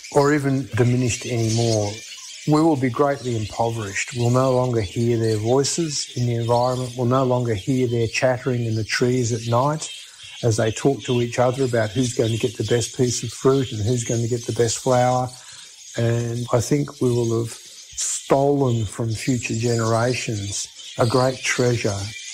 or even diminished anymore, we will be greatly impoverished. We'll no longer hear their voices in the environment. We'll no longer hear their chattering in the trees at night as they talk to each other about who's going to get the best piece of fruit and who's going to get the best flower. And I think we will have stolen from future generations a great treasure